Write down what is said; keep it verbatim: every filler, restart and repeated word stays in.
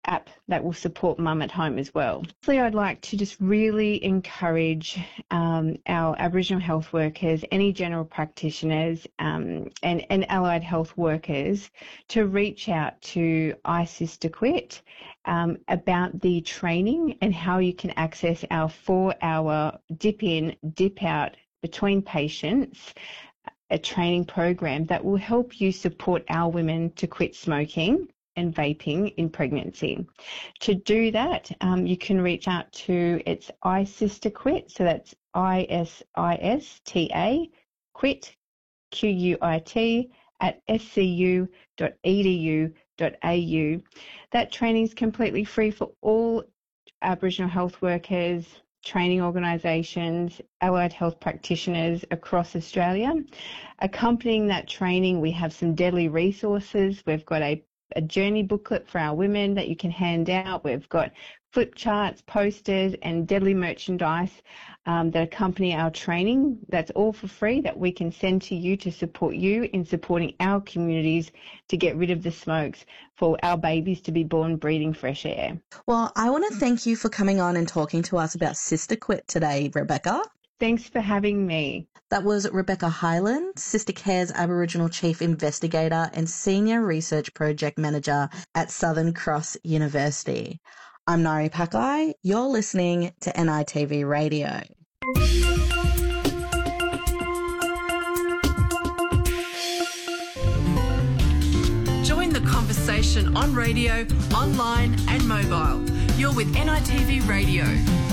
app that will support mum at home as well. Lastly, I'd like to just really encourage um, our Aboriginal health workers, any general practitioners um, and, and allied health workers to reach out to iSisterQuit um, about the training and how you can access our four-hour dip-in, dip-out between patients, a training program that will help you support our women to quit smoking and vaping in pregnancy. To do that, um, you can reach out to, it's iSisterQuit, so that's I S I S T A, quit, Q U I T, at s c u dot e d u dot a u. That training is completely free for all Aboriginal health workers, training organisations, allied health practitioners across Australia. Accompanying that training, we have some deadly resources. We've got a a journey booklet for our women that you can hand out. We've got flip charts, posters, and deadly merchandise um, that accompany our training. That's all for free that we can send to you to support you in supporting our communities to get rid of the smokes for our babies to be born breathing fresh air. Well, I want to thank you for coming on and talking to us about SisterQuit today, Rebecca. Thanks for having me. That was Rebecca Hyland, Sister Care's Aboriginal Chief Investigator and Senior Research Project Manager at Southern Cross University. I'm Nari Pakai. You're listening to N I T V Radio. Join the conversation on radio, online and mobile. You're with N I T V Radio.